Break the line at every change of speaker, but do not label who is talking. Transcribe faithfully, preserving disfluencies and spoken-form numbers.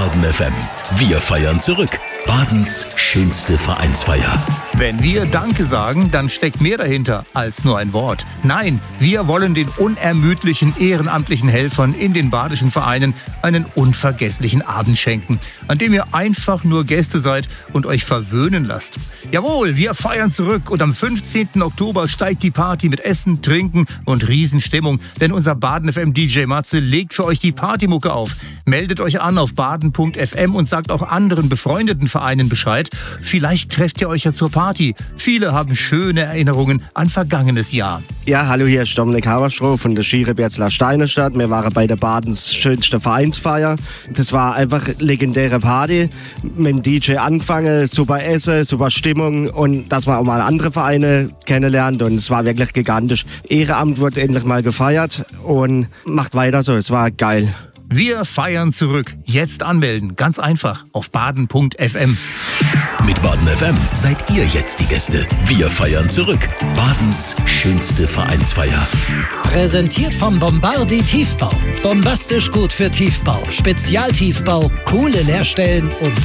Baden F M. Wir feiern zurück. Badens schönste Vereinsfeier.
Wenn wir Danke sagen, dann steckt mehr dahinter als nur ein Wort. Nein, wir wollen den unermüdlichen ehrenamtlichen Helfern in den badischen Vereinen einen unvergesslichen Abend schenken, an dem ihr einfach nur Gäste seid und euch verwöhnen lasst. Jawohl, wir feiern zurück und am fünfzehnten Oktober steigt die Party mit Essen, Trinken und Riesenstimmung, denn unser Baden F M D J Matze legt für euch die Partymucke auf. Meldet euch an auf baden punkt f m und sagt auch anderen befreundeten Vereinen Bescheid. Vielleicht trefft ihr euch ja zur Party. Viele haben schöne Erinnerungen an vergangenes Jahr.
Ja, hallo, hier ist Dominik Haberstroh von der Skire Berzler Steinestadt. Wir waren bei der Badens schönste Vereinsfeier. Das war einfach eine legendäre Party. Mit dem D J angefangen, super Essen, super Stimmung und dass man auch mal andere Vereine kennenlernt. Und es war wirklich gigantisch. Ehrenamt wurde endlich mal gefeiert und macht weiter so. Es war geil.
Wir feiern zurück. Jetzt anmelden. Ganz einfach auf baden punkt f m.
Mit Baden F M seid ihr jetzt die Gäste. Wir feiern zurück. Badens schönste Vereinsfeier.
Präsentiert vom Bombardi Tiefbau. Bombastisch gut für Tiefbau. Spezialtiefbau, coole Leerstellen und